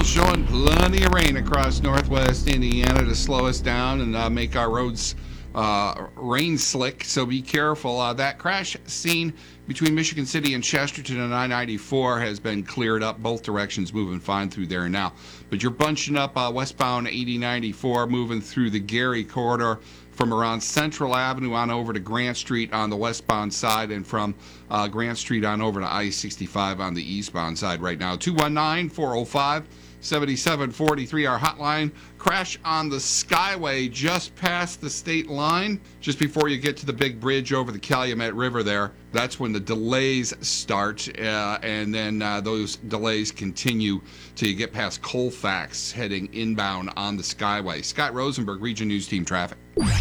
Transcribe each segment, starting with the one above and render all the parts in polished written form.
showing plenty of rain across northwest Indiana to slow us down and make our roads rain slick, so be careful. That crash scene between Michigan City and Chesterton on I-94 has been cleared up. Both directions moving fine through there now. But you're bunching up westbound 8094, moving through the Gary corridor from around Central Avenue on over to Grant Street on the westbound side, and from Grant Street on over to I-65 on the eastbound side right now. 219-405-7743, our hotline. Crash on the Skyway just past the state line, just before you get to the big bridge over the Calumet River there. That's when the delays start, and then those delays continue till you get past Colfax heading inbound on the Skyway. Scott Rosenberg, Region News Team Traffic.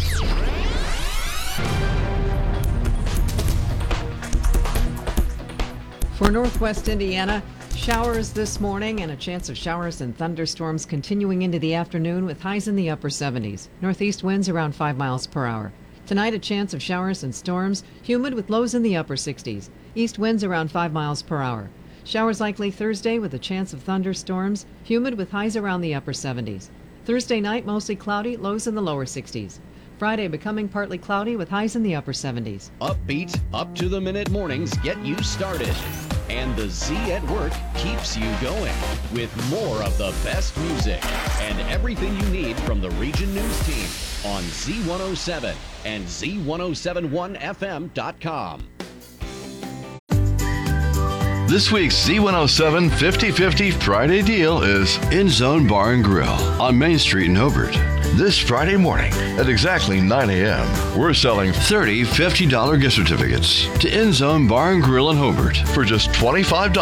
For Northwest Indiana, showers this morning and a chance of showers and thunderstorms continuing into the afternoon with highs in the upper 70s. Northeast winds around 5 miles per hour. Tonight, a chance of showers and storms, humid with lows in the upper 60s. East winds around 5 miles per hour. Showers likely Thursday with a chance of thunderstorms, humid with highs around the upper 70s. Thursday night, mostly cloudy, lows in the lower 60s. Friday, becoming partly cloudy with highs in the upper 70s. Upbeat, up-to-the-minute mornings get you started. And the Z at Work keeps you going with more of the best music and everything you need from the Region News Team on Z107 and Z1071FM.com. This week's Z107 50/50 Friday deal is In Zone Bar and Grill on Main Street in Hobart. This Friday morning at exactly 9 a.m., we're selling 30 $50 gift certificates to In Zone Bar and Grill in Hobart for just $25.